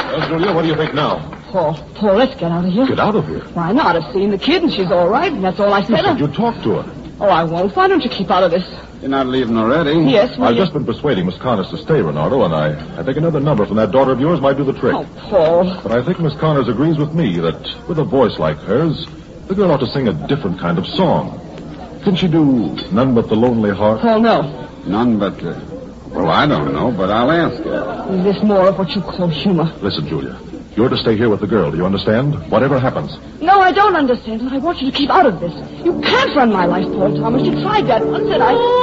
Well, Julia, what do you think now? Paul, let's get out of here. Get out of here? Why not? I've seen the kid, and she's all right, and that's all I said. You said you'd talk to her. Oh, I won't. Why don't you keep out of this? You're not leaving already? Yes, I've just been persuading Miss Connors to stay, Renardo, and I think another number from that daughter of yours might do the trick. Oh, Paul. But I think Miss Connors agrees with me that with a voice like hers, the girl ought to sing a different kind of song. Can she do None But the Lonely Heart? Paul, no. None but... well, I don't know, but I'll ask her. Is this more of what you call humor? Listen, Julia. You're to stay here with the girl. Do you understand? Whatever happens. No, I don't understand, but I want you to keep out of this. You can't run my life, Paul Thomas. You tried that once, and I...